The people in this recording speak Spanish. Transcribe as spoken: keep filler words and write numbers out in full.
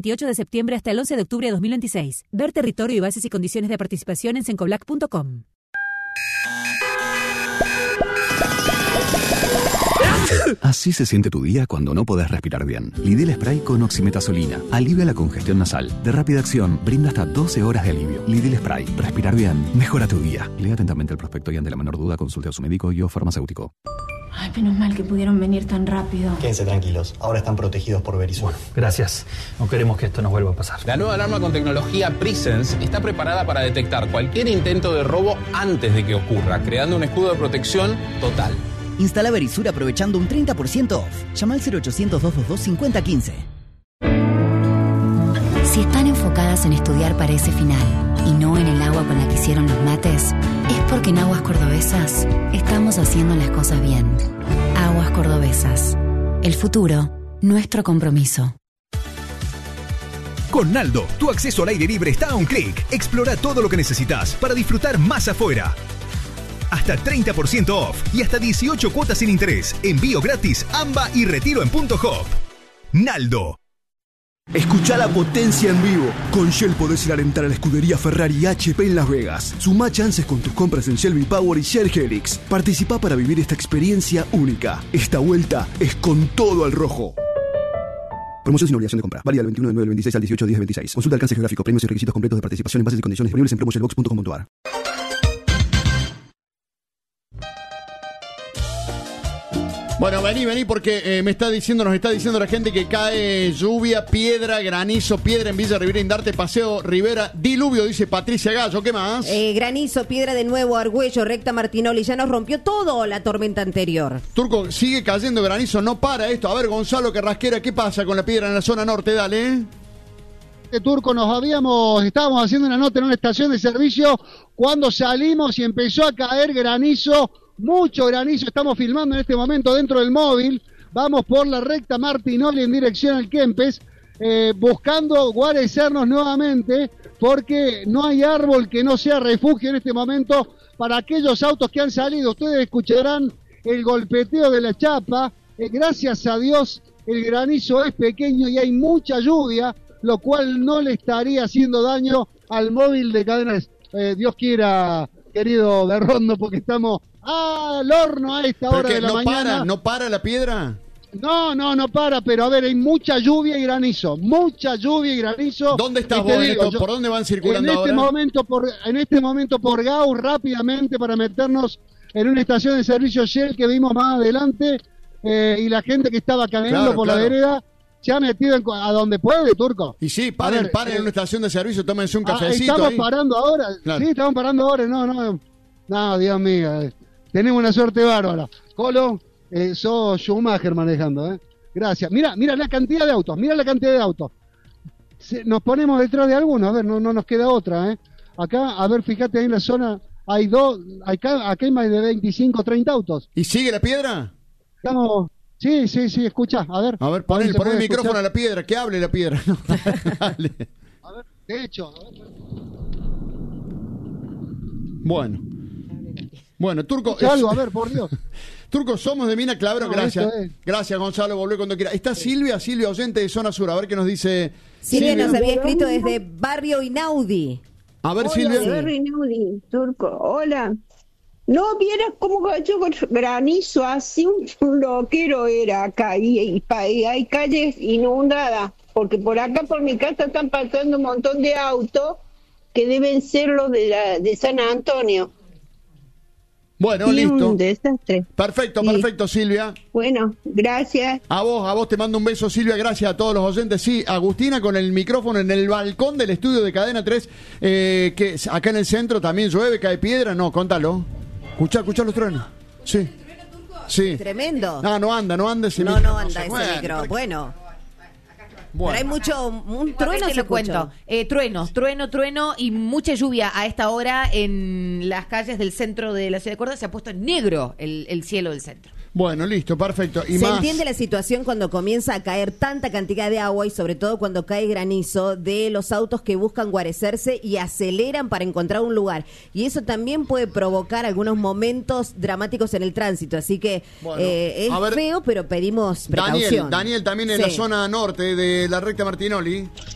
veintiocho de septiembre hasta el once de octubre de dos mil veintiséis. Ver territorio y bases y condiciones de participación en sencoblac punto com. Así se siente tu día cuando no podés respirar bien. Lidl Spray con oximetazolina alivia la congestión nasal. De rápida acción, brinda hasta doce horas de alivio. Lidl Spray. Respirar bien mejora tu día. Lea atentamente el prospecto y ante la menor duda consulte a su médico y o farmacéutico. Ay, menos mal que pudieron venir tan rápido. Quédense tranquilos, ahora están protegidos por Verisur. Gracias. No queremos que esto nos vuelva a pasar. La nueva alarma con tecnología Presence está preparada para detectar cualquier intento de robo antes de que ocurra, creando un escudo de protección total. Instala Verisur aprovechando un treinta por ciento off. Llama al cero ochocientos, doscientos veintidós, cincuenta quince. Si están enfocadas en estudiar para ese final y no en el agua con la que hicieron los mates, es porque en Aguas Cordobesas estamos haciendo las cosas bien. Aguas Cordobesas. El futuro, nuestro compromiso. Con Naldo, tu acceso al aire libre está a un clic. Explora todo lo que necesitas para disfrutar más afuera. Hasta treinta por ciento off y hasta dieciocho cuotas sin interés. Envío gratis, AMBA y retiro en punto hop. Naldo. Escucha la potencia en vivo. Con Shell podés ir a alentar a la escudería Ferrari H P en Las Vegas. Sumá chances con tus compras en Shell V-Power y Shell Helix. Participá para vivir esta experiencia única. Esta vuelta es con todo al rojo. Promoción sin obligación de compra. Válida del veintiuno de nueve del veintiséis al dieciocho de diez del veintiséis. Consulta alcance geográfico, premios y requisitos completos de participación en bases y condiciones disponibles en promo shellbox punto com punto a r. Bueno, vení, vení, porque eh, me está diciendo, nos está diciendo la gente que cae lluvia, piedra, granizo, piedra en Villa Rivera, Indarte, Paseo Rivera, diluvio, dice Patricia Gallo. ¿Qué más? Eh, granizo, piedra de nuevo, Argüello, recta Martinoli. Ya nos rompió todo la tormenta anterior. Turco, sigue cayendo granizo, no para esto. A ver, Gonzalo Carrasquera, ¿qué pasa con la piedra en la zona norte? Dale, ¿eh? Turco, nos habíamos, estábamos haciendo una nota en una estación de servicio cuando salimos y empezó a caer granizo. Mucho granizo, estamos filmando en este momento dentro del móvil, vamos por la recta Martinoli en dirección al Kempes, eh, buscando guarecernos nuevamente, porque no hay árbol que no sea refugio en este momento para aquellos autos que han salido. Ustedes escucharán el golpeteo de la chapa, eh, gracias a Dios el granizo es pequeño y hay mucha lluvia, lo cual no le estaría haciendo daño al móvil de cadenas, eh, Dios quiera, querido Berrondo, porque estamos al horno a esta hora de la no mañana. Para, ¿No para la piedra? No, no, no para, pero a ver, hay mucha lluvia y granizo, mucha lluvia y granizo. ¿Dónde estás vos, digo, esto? Yo, ¿por dónde van circulando en este ahora? Momento por, en este momento por Gau, rápidamente para meternos en una estación de servicio Shell que vimos más adelante, eh, y la gente que estaba caminando claro, por claro. la vereda se ha metido en, a donde puede, Turco. Y sí, paren, ver, paren eh, en una estación de servicio, tómense un cafecito. Ah, estamos ahí. parando ahora, claro. Sí, estamos parando ahora, no, no, no, Dios mío, eh. Tenemos una suerte bárbara. Colo, eh, sos Schumacher manejando, ¿eh? Gracias. Mira, mira la cantidad de autos, mira la cantidad de autos. Se, nos ponemos detrás de algunos, a ver, no, no nos queda otra, ¿eh? Acá, a ver, fíjate ahí en la zona, hay dos, acá, acá hay más de veinticinco, treinta autos. ¿Y sigue la piedra? Estamos, sí, sí, sí, escucha, a ver. A ver, pon el, pon el micrófono escuchar a la piedra, que hable la piedra. No, dale. A ver, de hecho. A ver. Bueno. Bueno, Turco... Es... algo, a ver, por Dios. Turco, somos de Mina Clavero, no, gracias. Es. Gracias, Gonzalo, volvé cuando quiera. Está Silvia, Silvia, oyente de Zona Sur, a ver qué nos dice Silvia. Silvia nos había Pero escrito desde Barrio Inaudi. A ver, Hola, Silvia. Barrio Inaudi, Turco, hola. No vieras cómo cayó con granizo, así un, un loquero era acá, y, y, y hay calles inundadas, porque por acá por mi casa están pasando un montón de autos que deben ser los de, la, de San Antonio. Bueno, sí, listo. Un desastre. Perfecto, sí. perfecto, Silvia. Bueno, gracias. A vos, a vos te mando un beso, Silvia. Gracias a todos los oyentes. Sí, Agustina con el micrófono en el balcón del estudio de Cadena tres, eh, que acá en el centro también llueve, cae piedra. No, contalo. Escuchá, escuchá los truenos. Sí. Sí. Tremendo. No, no anda, no anda ese no, micro. No, no anda ese bueno, micro. Bueno. Bueno. Pero hay mucho, un trueno, te lo cuento. Eh, trueno, trueno, trueno y mucha lluvia a esta hora en las calles del centro de la ciudad de Córdoba. Se ha puesto en negro el, el cielo del centro. Bueno, listo, perfecto. Y Se más... entiende la situación cuando comienza a caer tanta cantidad de agua y sobre todo cuando cae granizo de los autos que buscan guarecerse y aceleran para encontrar un lugar. Y eso también puede provocar algunos momentos dramáticos en el tránsito. Así que bueno, eh, es ver, feo, pero pedimos precaución. Daniel, Daniel también en sí. la zona norte de la recta Martinoli.